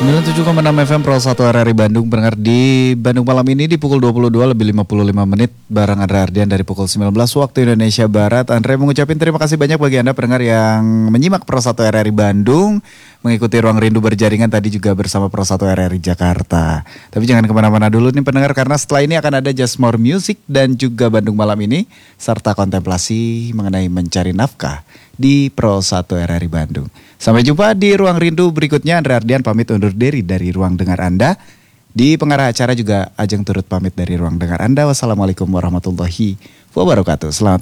97,6 FM Pro 1 RRI Bandung. Pendengar di Bandung malam ini di pukul 22 lebih 55 menit bareng Andre Ardian dari pukul 19 waktu Indonesia Barat. Andre mengucapkan terima kasih banyak bagi Anda pendengar yang menyimak Pro 1 RRI Bandung, mengikuti Ruang Rindu Berjaringan tadi juga bersama Pro 1 RRI Jakarta. Tapi jangan kemana-mana dulu nih pendengar, karena setelah ini akan ada Just More Music dan juga Bandung malam ini serta kontemplasi mengenai mencari nafkah di Pro 1 RRI Bandung. Sampai jumpa di Ruang Rindu berikutnya. Andre Ardian pamit undur diri dari Ruang Dengar Anda. Di pengarah acara juga Ajeng turut pamit dari Ruang Dengar Anda. Wassalamualaikum warahmatullahi wabarakatuh. Selamat